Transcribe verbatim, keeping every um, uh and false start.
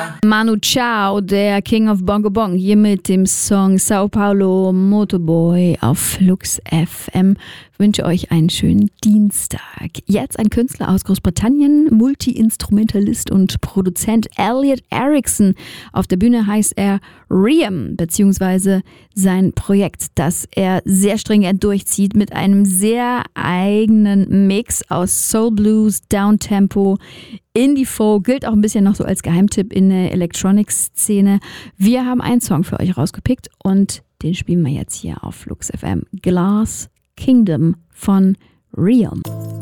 Manu Chao, der King of Bongo Bong, hier mit dem Song Sao Paulo Motorboy auf Flux F M. Ich wünsche euch einen schönen Dienstag. Jetzt ein Künstler aus Großbritannien, Multi-Instrumentalist und Produzent Elliot Erickson. Auf der Bühne heißt er Riem, beziehungsweise sein Projekt, das er sehr stringent durchzieht mit einem sehr eigenen Mix aus Soul Blues, Downtempo, Indie-Folk, gilt auch ein bisschen noch so als Geheimtipp in der Electronics-Szene. Wir haben einen Song für euch rausgepickt und den spielen wir jetzt hier auf Flux F M. Glass Kingdom von Riem.